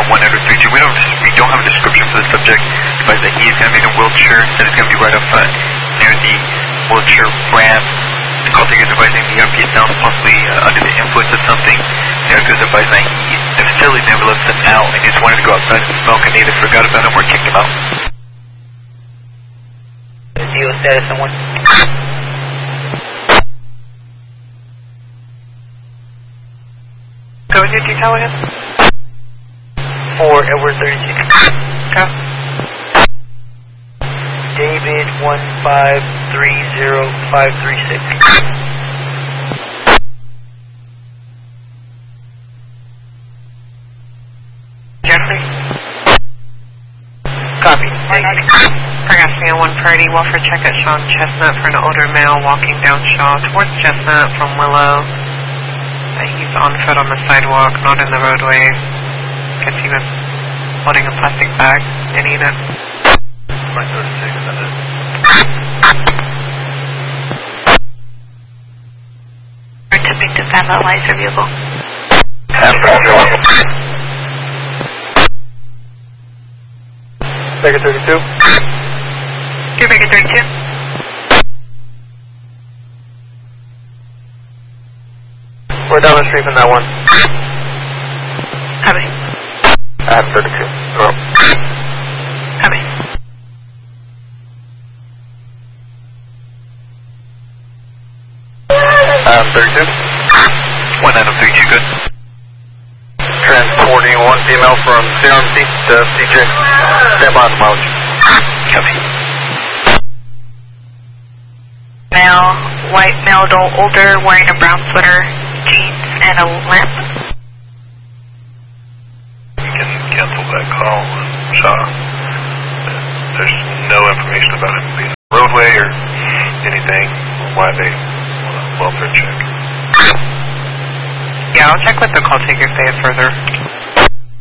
1 out of 32. We don't have a description for the subject. But that he is going to be in a wheelchair. That is going to be right up front near the wheelchair ramp. The call taker is advising the RP sounds possibly under the influence of something. The RP is advising that the facility never lets him out and he just wanted to go outside and smoke and either forgot about him or kicked him out. Deal status on 1. Go with your detail again. 4 Edward 36. Go. David 1530536. Jeffrey. Copy. Gargassio 130, welfare check at Shaw and Chestnut for an older male walking down Shaw towards Chestnut from Willow. He's on foot on the sidewalk, not in the roadway. Guess he was holding a plastic bag and eating it. Attempting to vandalize your vehicle. Baker 32. You're Baker 32. We're down the street from that one. Copy. I have 32. Oh. Copy. I have 32. 1 out of 32, good. Transporting one female from CRMC to CJ. Stand by on the mileage. Copy. Male, white male adult, older, wearing a brown sweater, jeans, and a lamp. You can cancel that call and Shaw. There's no information about it being a roadway or anything, or why they want a welfare check. Yeah, I'll check with the call taker if they have further